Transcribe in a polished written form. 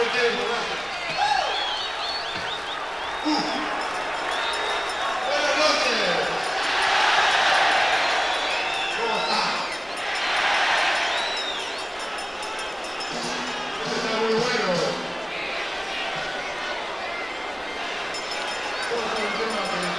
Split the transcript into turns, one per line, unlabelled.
tiempo, gracias. Buenas noches. ¿Cómo está? Esto está muy bueno. ¿Cómo está el tema?